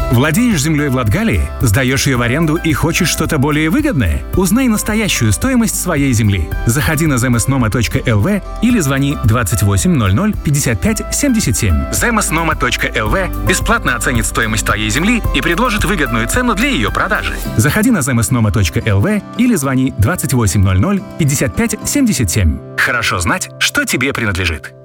Владеешь землей в Латгалии? Сдаешь ее в аренду и хочешь что-то более выгодное? Узнай настоящую стоимость своей земли. Заходи на zemsnoma.lv или звони 28 00 55 77. zemsnoma.lv бесплатно оценит стоимость твоей земли и предложит выгодную цену для ее продажи. Заходи на zemsnoma.lv или звони 28 00 55 77. Хорошо знать, что тебе принадлежит.